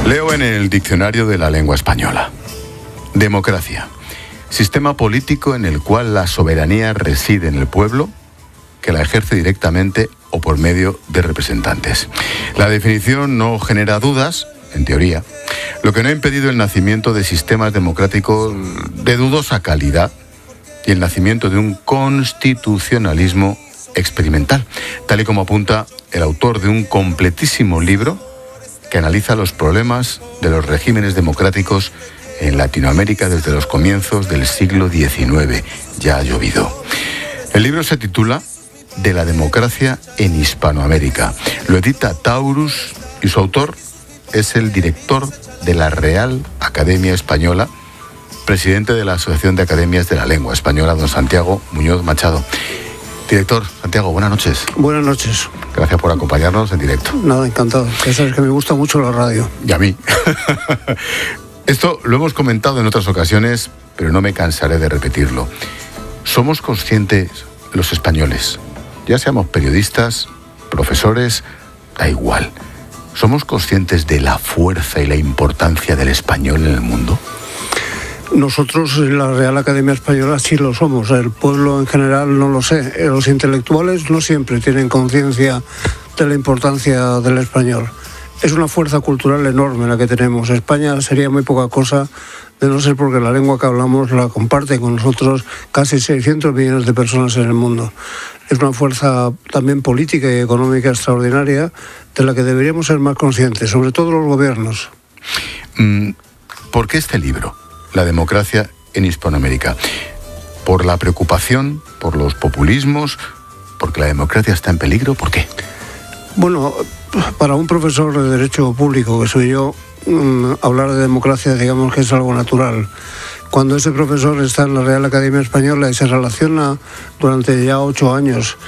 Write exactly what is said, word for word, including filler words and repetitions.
Leo en el Diccionario de la Lengua Española. Democracia. Sistema político en el cual la soberanía reside en el pueblo, que la ejerce directamente o por medio de representantes. La definición no genera dudas, en teoría, lo que no ha impedido el nacimiento de sistemas democráticos de dudosa calidad y el nacimiento de un constitucionalismo experimental, tal y como apunta el autor de un completísimo libro que analiza los problemas de los regímenes democráticos en Latinoamérica desde los comienzos del siglo diecinueve. Ya ha llovido. El libro se titula De la democracia en Hispanoamérica. Lo edita Taurus y su autor es el director de la Real Academia Española, presidente de la Asociación de Academias de la Lengua Española, don Santiago Muñoz Machado. Director, Santiago, buenas noches. Buenas noches. Gracias por acompañarnos en directo. Nada, encantado. Ya sabes que me gusta mucho la radio. Y a mí. Esto lo hemos comentado en otras ocasiones, pero no me cansaré de repetirlo. Somos conscientes, los españoles, ya seamos periodistas, profesores, da igual. ¿Somos conscientes de la fuerza y la importancia del español en el mundo? Nosotros en la Real Academia Española sí lo somos, el pueblo en general no lo sé. Los intelectuales no siempre tienen conciencia de la importancia del español. Es una fuerza cultural enorme la que tenemos. España sería muy poca cosa de no ser porque la lengua que hablamos la comparten con nosotros casi seiscientos millones de personas en el mundo. Es una fuerza también política y económica extraordinaria de la que deberíamos ser más conscientes, sobre todo los gobiernos. ¿Por qué este libro? La democracia en Hispanoamérica. ¿Por la preocupación, por los populismos, porque la democracia está en peligro? ¿Por qué? Bueno, para un profesor de Derecho Público, que soy yo, hablar de democracia digamos que es algo natural. Cuando ese profesor está en la Real Academia Española y se relaciona durante ya ocho años